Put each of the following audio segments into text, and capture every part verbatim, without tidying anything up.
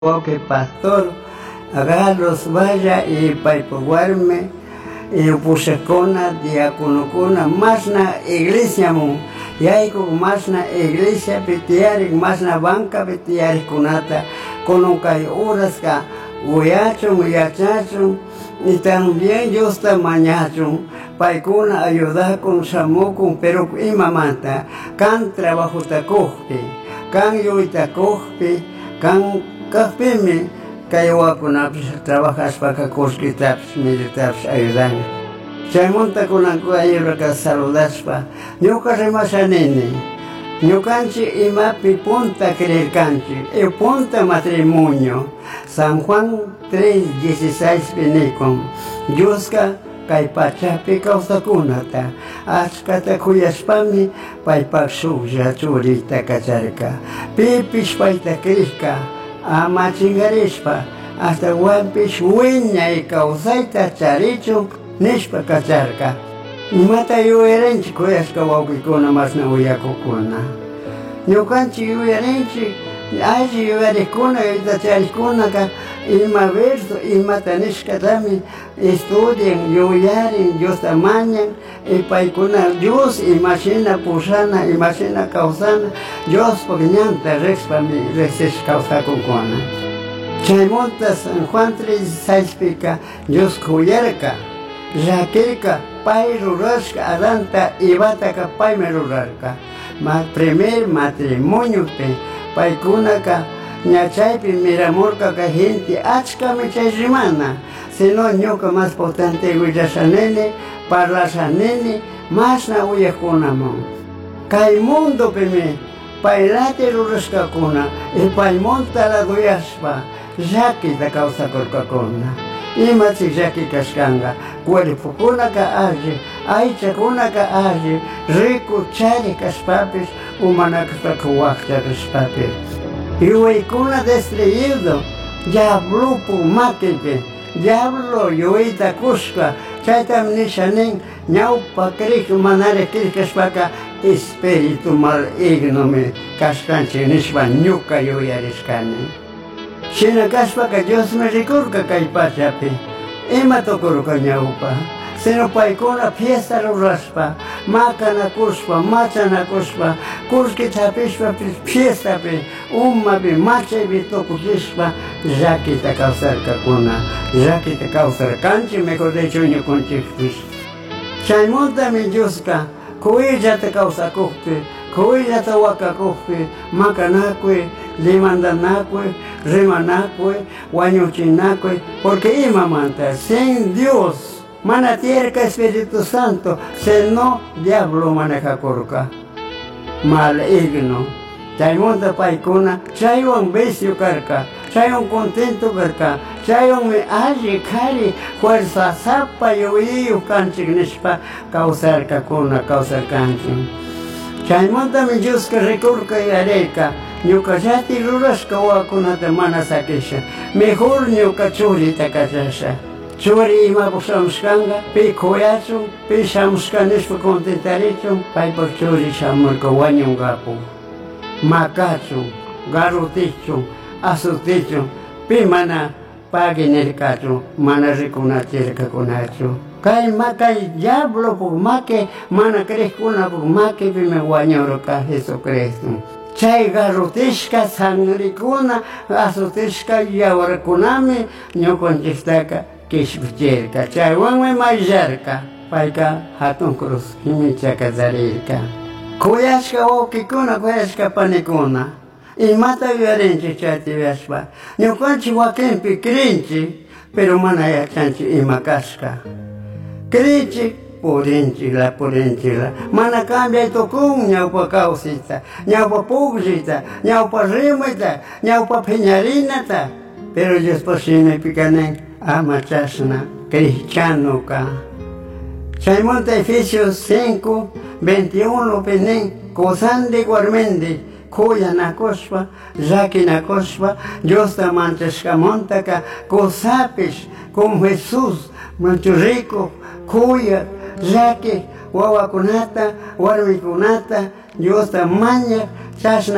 que pastor agarros vaya y paipuarme y pusecona diaconocona más na iglesia mu y con más na iglesia petiar más na banca petiar kunata con un kai horas ka uyacho uyachacho y también yo está mañacho paikuna ayudar con samoko pero imamanta kan trabajo takohpe kan yo takohpe kan Kapime, kayawa ko na trabajas para cosquitaps, militaps, ayudan. Se monta con la cuayura que saludas pa. Yo que remasanene. Yo canchi y mapi punta creer canchi. E punta matrimonio. San Juan tres dieciséis penecon. Yusca Kaipachapi causa kunata. Askata kuyaspami paipak suja churita kacharka. Pipis paita krika. Ama chingarispa, hasta guapish hueña y causaita charicho, nishpa cacharca. Mata yo erenchi kuyasca waukikuna mas na uyakukuna. Yo canchi yo erenchi, allí yo erikuna y da charikuna ka, ima verso, ima tanishka dami, estudien, yo yaren, yo tamañan, y paikuna Dios, imagina pusana, imagina causana, Dios pogñanta, rex pa mi, rex causa con cona. Chaimonta San Juan tres seis pica, Dios cuyerca, jaqueca, pai rurasca, adanta, y bataca, pai merurarca. Ma primer matrimonio pe, paikuna ka, ñachaypi miramorca ka gente, achka me chayrimana, sino ñoca más potente huyasanene, parlasanene, más na huyakunamon. Kaimundo peme, pailate rurascacuna, y paimonta la duyaspa, jaki da causa corcacona. Ima si jaki cascanga, cuerpo kuna ka aje, aicha kuna ka aje, rico chari caspapis, humanacta cuacta caspapis. Y huaycuna destruido, diablo pumaquete, diablo yoita cusca, chaitam nishanen, ñaupa krik manare kirkaspaca, espíritu maligno me cascanche nispa ñuca yoyariscane. China caspaca Dios me recurca caipachapi, ema tocuruca ñaupa. Seno paikona fiesta lo raspa, maca na cuspa, macha na cuspa, curski tapishpa fiesta pe, umma pe, macha pe tocutispa, jaki ta causar cacuna, jaki ta causar canchi me codechuño con chiftis. Chaimonta mi yusca, cuilla ta causa cufpe, cuilla ta waka cufpe, maca nacue, limandanacue, remanacue, guañuchinacue, porque imamanta, sin Dios, mana tierca Espíritu Santo, se no diablo maneja corca, maligno. Chaimonta paikuna, chayon besio carca, chayon contento carca, chayon me aji cari, fuerza zapa yo iyo canchi nispa, causar cacuna, causar canchi. Chaimonta mi yusca recurca y areca, ñuca jati rurasca wakuna de mana sakisha, mejor ñuca churita cachasha. Churi ima pusamskanga, pi koyacho, pi samskanispa contentaricho, pai por churi samurka wanyungapu. Makacho, garuticho, asuticho, pi mana paginerkacho, mana rikunatirka kunacho. Kai makai diablo pu make, mana crezcuna pu make, pi me wanyoroka Jesucristo. Chay garutishka sangrikuna, asutishka yawarkunami, ñukonchistaka, kishpicherka, chaywanmi mayarka, payka hatun cruz, himichaka zarirka. Kuyashka wawkikuna, kuyashka panikuna, imata yuyarinchi chayta yashpa, ñukanchik wakinpi krinchi, pero mana yachanchik ima kashka. Krinchik, purinchik la, purinchik la, mana cambia tukun ñawpa kausita, ñawpa puglita, ñawpa rimita, ñawpa peñarinata, pero después me picanen, ama chasna, cristiano ka. Chaimonta Efesios cinco, veintiuno penen, cosan de guarmende, cuya na cospa, jaki na cospa, Dios ta mantesca montaca, cosapes, con Jesús, mancho rico, cuya, jaki, wawakunata, warmikunata, Dios ta maña, chasna,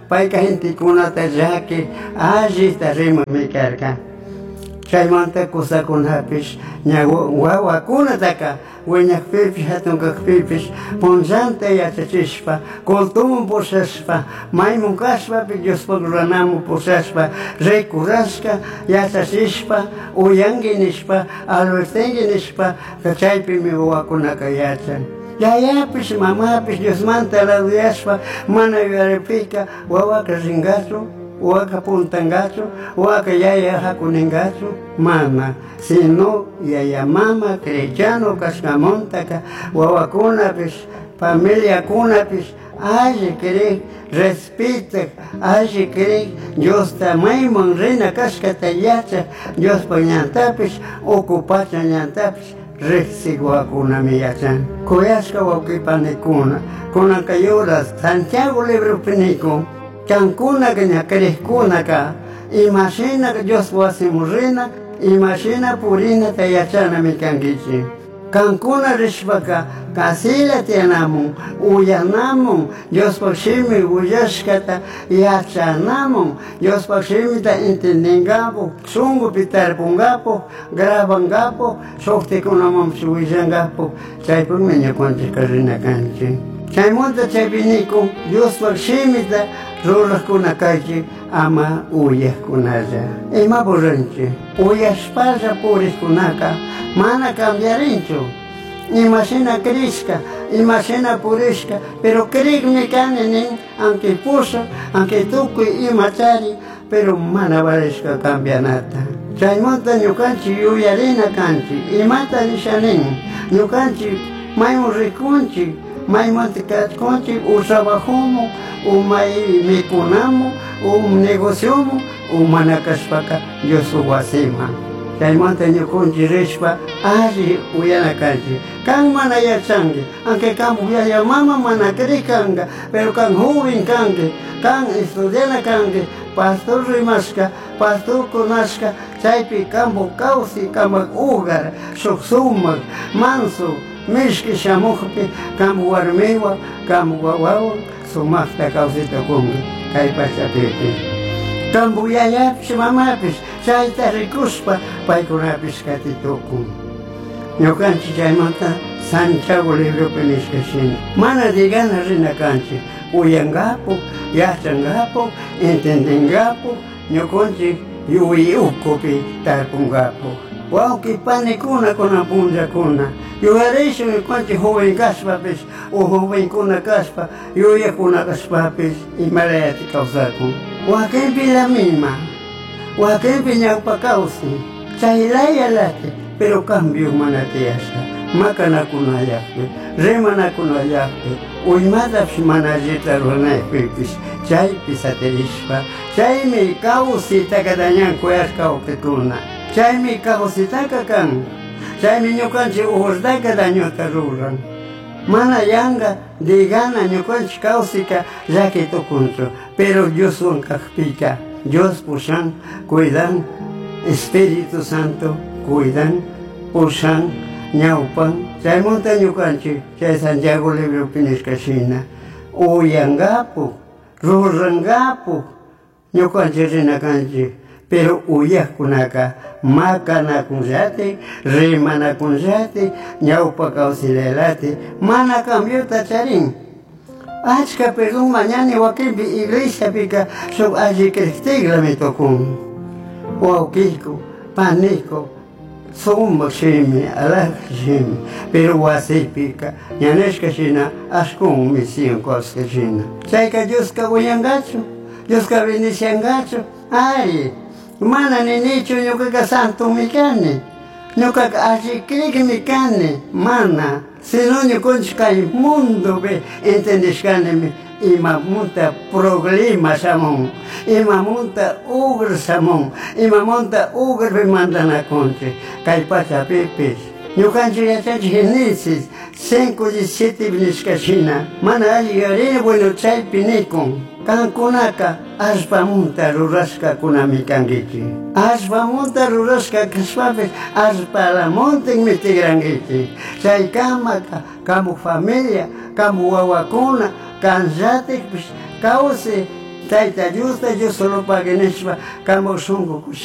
paika gente kunata llaki allita rimami karka. Chaymanta kusakunapish ña wawakunataka wiñakpipish hatunkakpipish punllanta yachachishpa kultumun pushashpa maymun kashpapi Diospak ruranamun pushashpa rikurashka yachachishpa uyanki nishpa albertenki nishpa chaypimi wawakunaka yachan. Yayapish mamapish Diosmanta laduyashpa mana yuyaripika wawaka ringachu waka puntangachu, waka yaya hakuningachu, mama, sino yaya mama cristiano kascamontaka, wawakunapish, familia kunapish, allí querer, respeta, allí querer, Dios tamaymon reina kaskata yacha, Dios pañantapish, ocupacha ñantapish, rexiguakuna miyachan. Kuyashka wakipanikuna, kunakayuras, Santiago libro pinico, Cancuna que ña crezcuna ka, imagina que Dios wasimurrina, imagina purina tayachana mi kangichi. Cancuna rishpaka, kasila tianamun, uyanamun, Dios pakshimi uyashkata, yachanamun, Dios pakshimi ta intendengapo, sungu pitarpungapo, grabangapo, shoktikunamam suwijangapo, chaypun meña kwanchikarina kanchi. Chaymonta chaypiniku, Dios pakshimita, rurakuna kaychi ama uyakkunalla. Ima burrinchi, uyashpalla puriskunaka mana cambiarinchu. Imashina krishka, imashina purishka, pero krikmi kani nin, aunque puso, aunque tukuy imachari, pero mana varishka cambianata. Chaymonta ñukanchi yuyarina kanchi, imata nishanin, ñukanchi maymun rikunchi, maymonte kachkonchi, u trabajomu, u may mikunamu, u negociomu, u manakashpaka Dios wasima. Chaymonta ñukunchi rishpa, alli uyanakanchi. Kan mana yachanki, aunque kan yaya mama mana krikanga, pero kan joven kanki, kan estudiana kanki, pastor rimashka, pastor kunashka, chaypi kambu kawsi, kamak ugar, shuksumak, manso, mishki shamukpi, kambu warmiwa, kambu wawawa, sumakta kawsita kunga, kay pachapipi. Kambu yayapish mamapish, chayta rikuspa, paykunapish katitukun. Ñukanchi chaymanta Santiago libropi nishkashin. Mana digana rina kanchi, uyangapu, yachangapu, entendengapu, ñukunchi yuyukupi tarpungapu. Wauki panikuna kuna punjakuna. Yugarishu ñukanchi joven kashpapish, o joven kuna kashpa, yuya kuna kashpapish, imarayati kawsakun. Wakempi la misma, wakempi ñaupa kawsi, chaylaya lati, pero cambio manatiasha, makana kunayakpe, remana kunayakpe, uymatapish manajita runaypipis, chaypis aterishpa, chaymi kawsita kadañan kuyashka ukikuna, chaymi kawsitaka kan, chaymi ñukanchi urdaka dañota ruran. Mana yanga digana ñukanchi kawsika llakitukunchu, pero Dios wankakpika, Dios pushan, cuidan, Espíritu Santo, cuidan, pushan, ñaupan, chaymonta ñukanchi, chay Santiago libropi nishkashina, uyangapu, rurangapu, ñukanchi rinakanchi, pero uyakkunaka makanakunllati, rimanakunllati, ñaupa kawsilelati, mana cambiota charin. Achka perdón mañana wakimpi iglesia pika shuk alli kristigla me tokun. Waukiku, paniku, summa shimi, alak shimi, pero wasipika, ñaneshka shina, ashkun misión koska shina. Chayka Dioska uyangachu, Dioska bendiciongachu, ay, mana ninichu ñukaka santo mikani, ñukaka alli kriki mikani, mana. Sino ñukunchi kay mundo be entendishkanimi ima munta problema samon, ima munta ugr samon, ima munta ugr be mandanakunchi, kay pachapipis. Ñukanchi yachanchi Génesis cinco diecisiete nishkashina, mana alli yarina bueno chaypi nikun. Kankunaka ashpamunta rurashka kunami kangichi. Ashpamunta rurashka kashpapis ashpalamuntin mitigrangichi. Chay kamaka, kamu familia, kamu wawakuna, kanllatikpish, kawsi Tayta Dios, yo solo pagué, Neshva, Camo Songo.